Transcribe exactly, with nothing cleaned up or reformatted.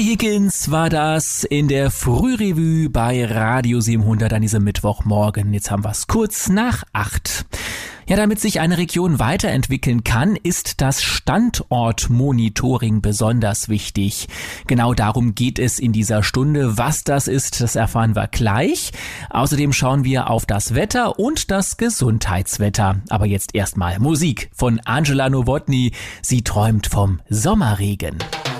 Higgins war das in der Frührevue bei Radio siebenhundert an diesem Mittwochmorgen. Jetzt haben wir es kurz nach acht. Ja, damit sich eine Region weiterentwickeln kann, ist das Standortmonitoring besonders wichtig. Genau darum geht es in dieser Stunde. Was das ist, das erfahren wir gleich. Außerdem schauen wir auf das Wetter und das Gesundheitswetter. Aber jetzt erstmal Musik von Angela Nowotny. Sie träumt vom Sommerregen.